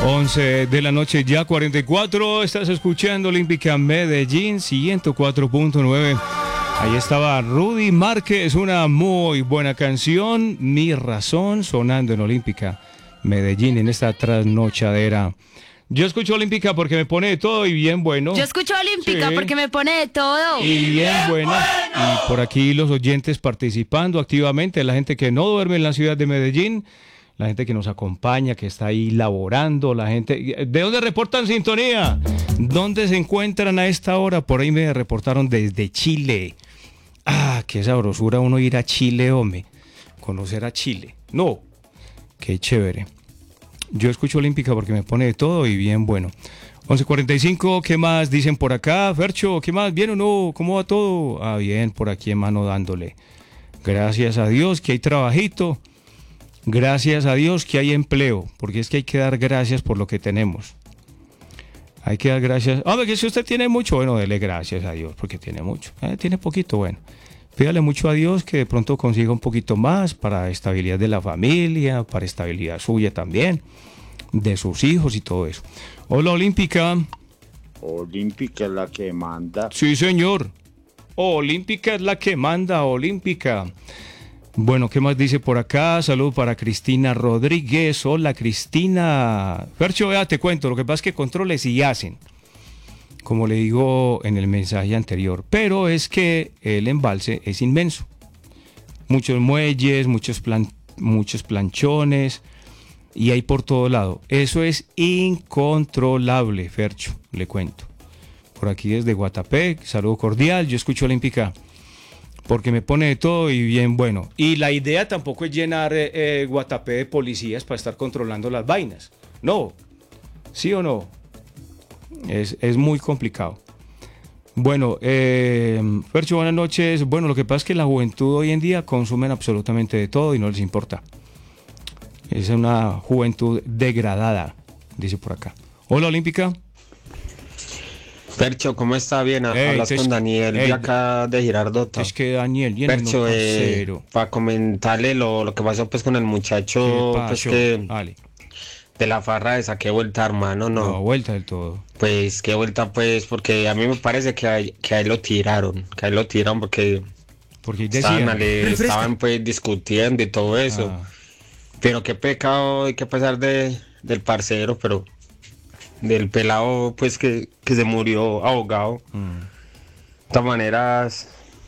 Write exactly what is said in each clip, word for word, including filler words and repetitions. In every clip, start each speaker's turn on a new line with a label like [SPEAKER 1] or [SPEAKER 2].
[SPEAKER 1] once de la noche, ya cuarenta y cuatro. Estás escuchando Olímpica Medellín ciento cuatro punto nueve. Ahí estaba Rudy Márquez, una muy buena canción, Mi Razón, sonando en Olímpica Medellín en esta trasnochadera. Yo escucho Olímpica porque me pone de todo y bien bueno.
[SPEAKER 2] Yo escucho Olímpica
[SPEAKER 1] Sí.
[SPEAKER 2] porque me pone de todo.
[SPEAKER 1] Y bien buena. Y por aquí los oyentes participando activamente, la gente que no duerme en la ciudad de Medellín, la gente que nos acompaña, que está ahí laborando, la gente... ¿De dónde reportan sintonía? ¿Dónde se encuentran a esta hora? Por ahí me reportaron desde Chile. Ah, qué sabrosura uno ir a Chile, hombre. Conocer a Chile. No, qué chévere. Yo escucho Olímpica porque me pone de todo y bien bueno. once cuarenta y cinco, ¿qué más dicen por acá? Fercho, ¿qué más? ¿Bien o no? ¿Cómo va todo? Ah, bien, por aquí en mano dándole. Gracias a Dios que hay trabajito. Gracias a Dios que hay empleo, porque es que hay que dar gracias por lo que tenemos. Hay que dar gracias. Hombre, que si usted tiene mucho, bueno, dele gracias a Dios, porque tiene mucho. Eh, tiene poquito, bueno. Pídale mucho a Dios que de pronto consiga un poquito más para estabilidad de la familia, para estabilidad suya también, de sus hijos y todo eso. Hola, Olímpica.
[SPEAKER 3] Olímpica es la que manda.
[SPEAKER 1] Sí, señor. Olímpica es la que manda, Olímpica. Bueno, ¿qué más dice por acá? Saludos para Cristina Rodríguez. Hola, Cristina. Fercho, vea, te cuento. Lo que pasa es que controles y hacen, como le digo en el mensaje anterior. Pero es que el embalse es inmenso. Muchos muelles, muchos, plan, muchos planchones, y hay por todo lado. Eso es incontrolable, Fercho, le cuento. Por aquí desde Guatapé, saludo cordial. Yo escucho Olímpica porque me pone de todo y bien bueno. Y la idea tampoco es llenar eh, eh, Guatapé de policías para estar controlando las vainas. No, ¿sí o no? Es, es muy complicado. Bueno, eh, Fercho, buenas noches. Bueno, lo que pasa es que la juventud hoy en día consumen absolutamente de todo y no les importa. Es una juventud degradada, dice por acá. Hola, Olímpica.
[SPEAKER 4] Percho, ¿cómo está? Bien,
[SPEAKER 1] Ey,
[SPEAKER 4] hablas
[SPEAKER 1] es-
[SPEAKER 4] con Daniel
[SPEAKER 1] ey,
[SPEAKER 4] de acá de Girardota.
[SPEAKER 1] Es que Daniel, viene
[SPEAKER 4] Percho, eh, para comentarle lo, lo que pasó pues con el muchacho pues que
[SPEAKER 1] Vale,
[SPEAKER 4] de la farra de saqué vuelta, hermano, no.
[SPEAKER 1] no, vuelta del todo.
[SPEAKER 4] Pues qué vuelta pues, porque a mí me parece que a, que a él lo tiraron, que a él lo tiraron porque
[SPEAKER 1] Porque
[SPEAKER 4] estaban,
[SPEAKER 1] decían...
[SPEAKER 4] ale- estaban pues discutiendo y todo eso.
[SPEAKER 1] Ah,
[SPEAKER 4] Pero qué pecado hay que pasar de, del parcero, pero del pelado pues que, que se murió ahogado.
[SPEAKER 1] mm.
[SPEAKER 4] De todas maneras,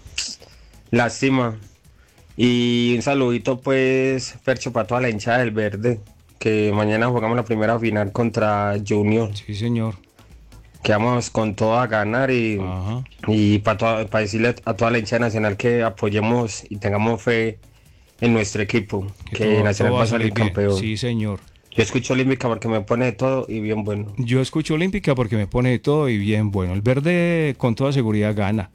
[SPEAKER 4] lástima. Y un saludito pues, Percho, para toda la hinchada del Verde, que mañana jugamos la primera final contra Junior,
[SPEAKER 1] Sí, señor.
[SPEAKER 4] que vamos con todo a ganar y,
[SPEAKER 1] Ajá.
[SPEAKER 4] y para decirle a toda la hinchada nacional que apoyemos y tengamos fe en nuestro equipo, que,
[SPEAKER 1] todo-
[SPEAKER 4] Nacional
[SPEAKER 1] todo
[SPEAKER 4] va a salir
[SPEAKER 1] bien.
[SPEAKER 4] campeón.
[SPEAKER 1] Sí, señor.
[SPEAKER 4] Yo escucho Olímpica porque me pone de todo y bien bueno.
[SPEAKER 1] Yo escucho Olímpica porque me pone de todo y bien bueno. El Verde con toda seguridad gana.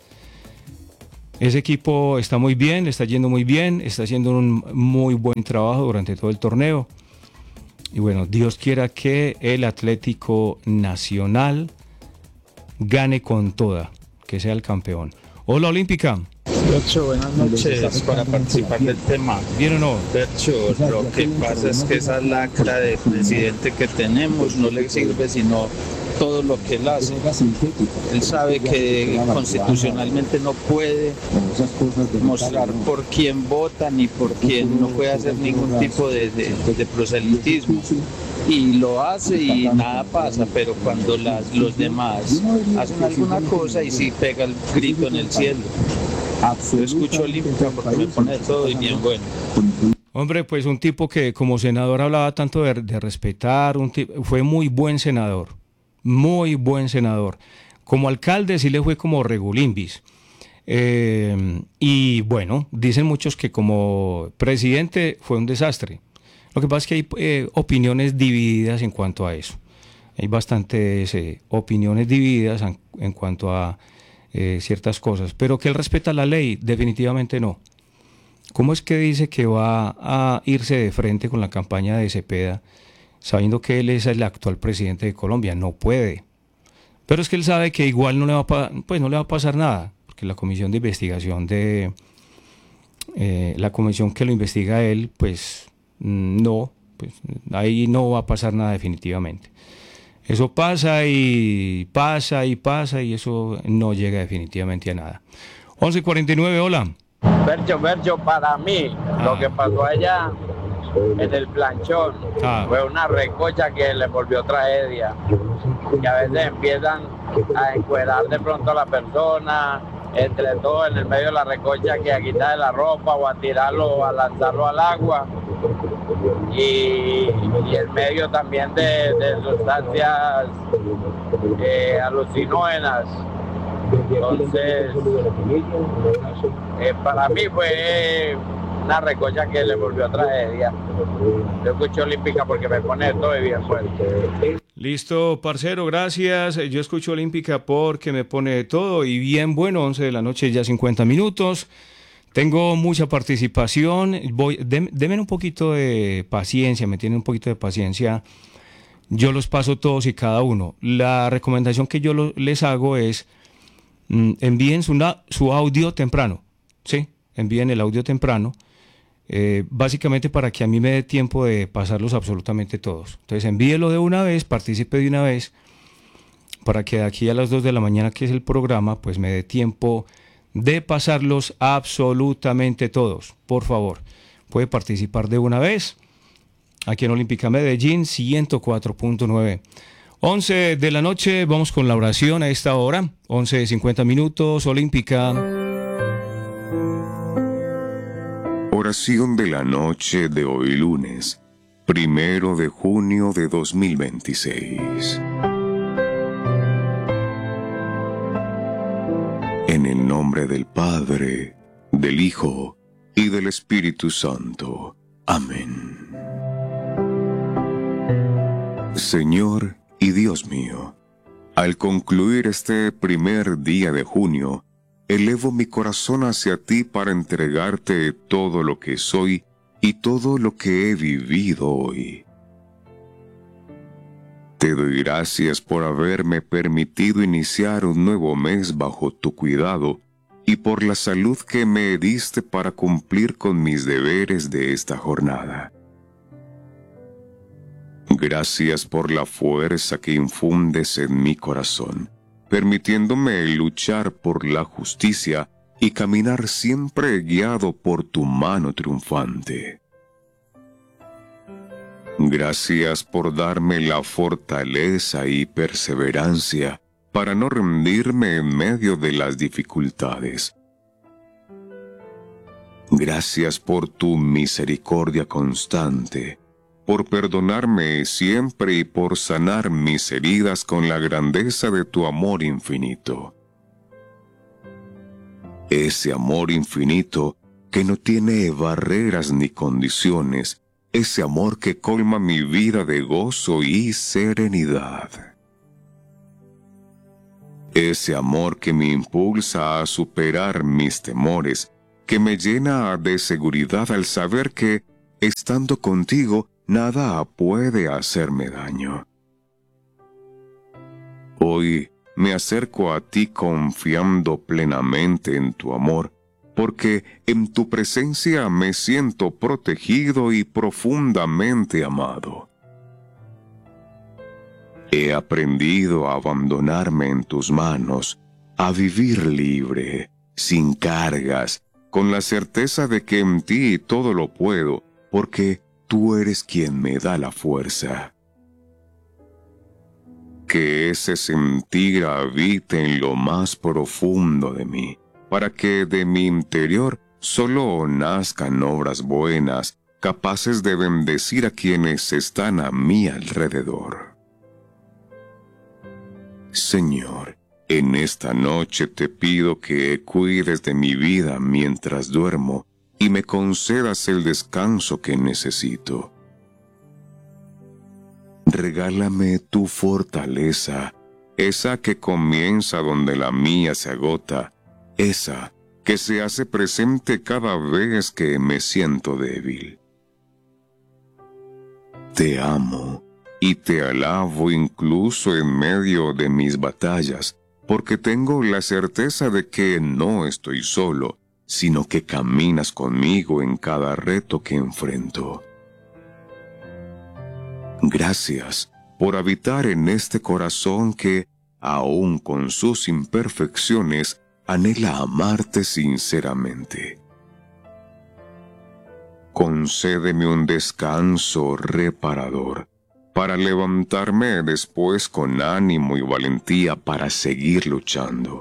[SPEAKER 1] Ese equipo está muy bien, le está yendo muy bien, está haciendo un muy buen trabajo durante todo el torneo. Y bueno, Dios quiera que el Atlético Nacional gane con toda, que sea el campeón. Hola, Olímpica.
[SPEAKER 5] Percho, buenas noches. Para participar del tema,
[SPEAKER 1] ¿Bien o no?
[SPEAKER 5] Percho, lo que pasa es que esa lacra de presidente que tenemos no le sirve sino todo lo que él hace. Él sabe que constitucionalmente no puede mostrar por quién vota ni por quién, no puede hacer ningún tipo de, de, de proselitismo. Y lo hace y nada pasa, pero cuando las, los demás hacen alguna cosa y sí pega el grito en el cielo. Yo escucho Olímpica porque me pone de todo y bien bueno.
[SPEAKER 1] Hombre, pues un tipo que como senador hablaba tanto de, de respetar, un tipo, fue muy buen senador, muy buen senador. Como alcalde sí le fue como regulimbis. Eh, y bueno, dicen muchos que como presidente fue un desastre. Lo que pasa es que hay eh, opiniones divididas en cuanto a eso. Hay bastantes eh, opiniones divididas en, en cuanto a eh, ciertas cosas. Pero que él respeta la ley, definitivamente no. ¿Cómo es que dice que va a irse de frente con la campaña de Cepeda, sabiendo que él es el actual presidente de Colombia? No puede. Pero es que él sabe que igual no le va a, pa- pues no le va a pasar nada, porque la comisión de investigación de... Eh, la comisión que lo investiga a él, pues no, pues ahí no va a pasar nada definitivamente. Eso pasa y pasa y pasa y eso no llega definitivamente a nada. once cuarenta y nueve, hola.
[SPEAKER 3] Percho, Percho, para mí,
[SPEAKER 1] Ah.
[SPEAKER 3] lo que pasó allá en el planchón
[SPEAKER 1] Ah.
[SPEAKER 3] fue una recocha que le volvió tragedia. Que a veces empiezan a encuerar de pronto a la persona, entre todo en el medio de la recocha, que a quitarle la ropa o a tirarlo, a lanzarlo al agua. Y, y en medio también de, de sustancias eh, alucinógenas. Entonces, eh, para mí fue una recocha que le volvió a tragedia. Yo escucho Olímpica porque me pone todo bien fuerte.
[SPEAKER 1] Listo, parcero, gracias. Yo escucho Olímpica porque me pone de todo y bien bueno, once de la noche, ya cincuenta minutos. Tengo mucha participación. Voy, dem, denme un poquito de paciencia, me tienen un poquito de paciencia. Yo los paso todos y cada uno. La recomendación que yo lo, les hago es mm, envíen su, su audio temprano. ¿Sí? Envíen el audio temprano. Eh, básicamente para que a mí me dé tiempo de pasarlos absolutamente todos. Entonces envíelo de una vez, participe de una vez, para que de aquí a las dos de la mañana, que es el programa, pues me dé tiempo de pasarlos absolutamente todos. Por favor, puede participar de una vez aquí en Olímpica Medellín ciento cuatro punto nueve. once de la noche, vamos con la oración a esta hora, once cincuenta minutos, Olímpica.
[SPEAKER 6] Oración de la noche de hoy lunes, primero de junio de dos mil veintiséis. En el nombre del Padre, del Hijo y del Espíritu Santo. Amén. Señor y Dios mío, al concluir este primer día de junio, elevo mi corazón hacia ti para entregarte todo lo que soy y todo lo que he vivido hoy. Te doy gracias por haberme permitido iniciar un nuevo mes bajo tu cuidado y por la salud que me diste para cumplir con mis deberes de esta jornada. Gracias por la fuerza que infundes en mi corazón, permitiéndome luchar por la justicia y caminar siempre guiado por tu mano triunfante. Gracias por darme la fortaleza y perseverancia para no rendirme en medio de las dificultades. Gracias por tu misericordia constante, por perdonarme siempre y por sanar mis heridas con la grandeza de tu amor infinito. Ese amor infinito que no tiene barreras ni condiciones, ese amor que colma mi vida de gozo y serenidad. Ese amor que me impulsa a superar mis temores, que me llena de seguridad al saber que, estando contigo, nada puede hacerme daño. Hoy me acerco a ti confiando plenamente en tu amor, porque en tu presencia me siento protegido y profundamente amado. He aprendido a abandonarme en tus manos, a vivir libre, sin cargas, con la certeza de que en ti todo lo puedo, porque tú eres quien me da la fuerza. Que ese sentir habite en lo más profundo de mí, para que de mi interior solo nazcan obras buenas, capaces de bendecir a quienes están a mi alrededor. Señor, en esta noche te pido que cuides de mi vida mientras duermo y me concedas el descanso que necesito. Regálame tu fortaleza, esa que comienza donde la mía se agota, esa que se hace presente cada vez que me siento débil. Te amo y te alabo incluso en medio de mis batallas, porque tengo la certeza de que no estoy solo, sino que caminas conmigo en cada reto que enfrento. Gracias por habitar en este corazón que, aun con sus imperfecciones, anhela amarte sinceramente. Concédeme un descanso reparador, para levantarme después con ánimo y valentía para seguir luchando.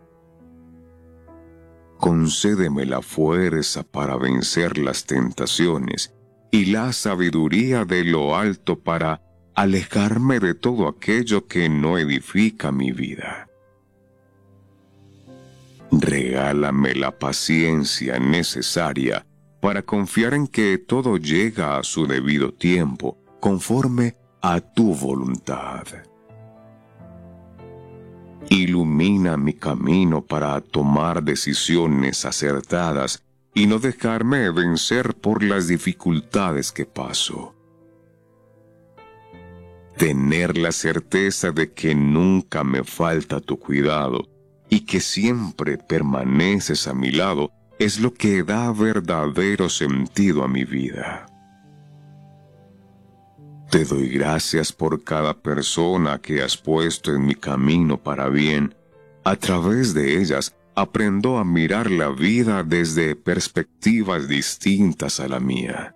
[SPEAKER 6] Concédeme la fuerza para vencer las tentaciones y la sabiduría de lo alto para alejarme de todo aquello que no edifica mi vida. Regálame la paciencia necesaria para confiar en que todo llega a su debido tiempo, conforme a tu voluntad. Ilumina mi camino para tomar decisiones acertadas y no dejarme vencer por las dificultades que paso. Tener la certeza de que nunca me falta tu cuidado y que siempre permaneces a mi lado es lo que da verdadero sentido a mi vida. Te doy gracias por cada persona que has puesto en mi camino para bien. A través de ellas aprendo a mirar la vida desde perspectivas distintas a la mía.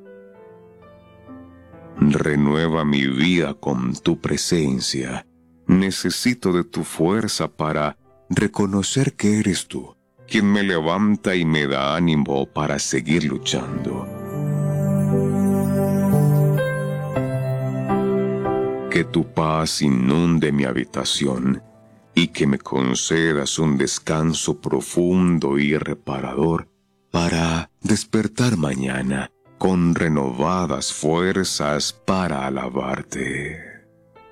[SPEAKER 6] Renueva mi vida con tu presencia. Necesito de tu fuerza para reconocer que eres tú, quien me levanta y me da ánimo para seguir luchando. Que tu paz inunde mi habitación y que me concedas un descanso profundo y reparador para despertar mañana con renovadas fuerzas para alabarte.